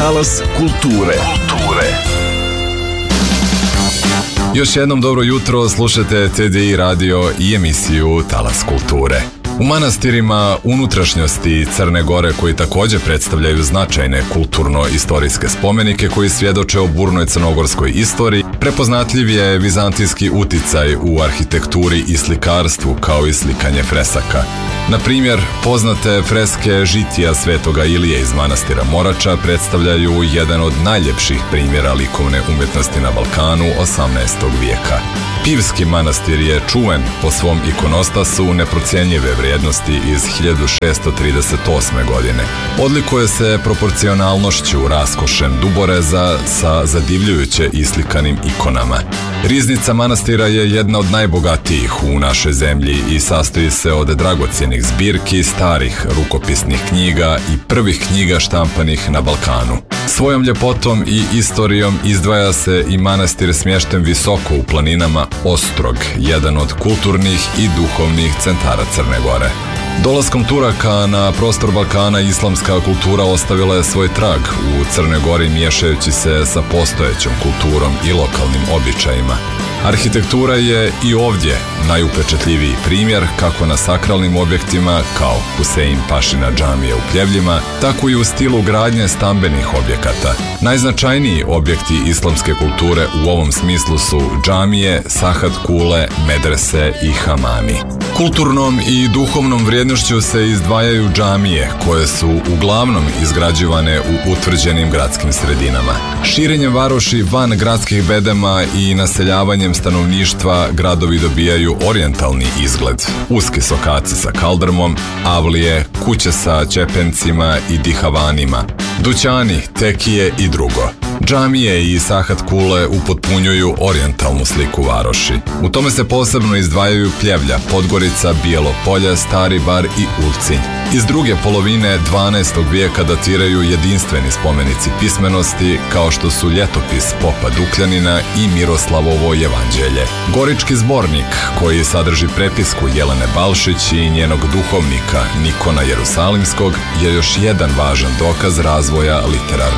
Talas kulture. Još jednom dobro jutro, slušate TDI radio i emisiju Talas kulture. U manastirima unutrašnjosti Crne Gore, koji također predstavljaju značajne kulturno-istorijske spomenike koji svjedoče o burnoj crnogorskoj istoriji, prepoznatljiv je vizantijski uticaj u arhitekturi i slikarstvu kao i slikanje fresaka. Na primjer, poznate freske Žitija Svetoga Ilije iz manastira Morača predstavljaju jedan od najljepših primjera likovne umjetnosti na Balkanu 18. vijeka. Pivski manastir je čuven po svom ikonostasu neprocjenjive vrijednosti iz 1638. godine. Odlikuje se proporcionalnošću raskošem duboreza sa zadivljujuće islikanim ikonama. Riznica manastira je jedna od najbogatijih u našoj zemlji i sastoji se od dragocjenih zbirki, starih rukopisnih knjiga i prvih knjiga štampanih na Balkanu. Svojom ljepotom i istorijom izdvaja se i manastir smješten visoko u planinama Ostrog, jedan od kulturnih i duhovnih centara Crne Gore. Dolaskom Turaka na prostor Balkana islamska kultura ostavila je svoj trag u Crnoj Gori, miješajući se sa postojećom kulturom i lokalnim običajima. Arhitektura je i ovdje najupečatljiviji primjer kako na sakralnim objektima kao Husein Pašina džamija u Pljevljima, tako i u stilu gradnje stambenih objekata. Najznačajniji objekti islamske kulture u ovom smislu su džamije, sahat kule, medrese i hamami. Kulturnom i duhovnom vrijednošću se izdvajaju džamije, koje su uglavnom izgrađivane u utvrđenim gradskim sredinama. Širenjem varoši van gradskih bedema i naseljavanjem stanovništva gradovi dobijaju orijentalni izgled. Uski sokaci sa kaldrmom, avlije, kuće sa ćepencima i dihavanima, dućani, tekije i drugo. Džamije i sahat kule upotpunjuju orijentalnu sliku varoši. U tome se posebno izdvajaju Pljevlja, Podgorica, Bijelo Polje, Stari Bar i Ulcinj. Iz druge polovine 12. vijeka datiraju jedinstveni spomenici pismenosti kao što su Ljetopis popa Dukljanina i Miroslavovo evanđelje. Gorički zbornik, koji sadrži prepisku Jelene Balšić i njenog duhovnika Nikona Jerusalimskog, je još jedan važan dokaz razvoja literarne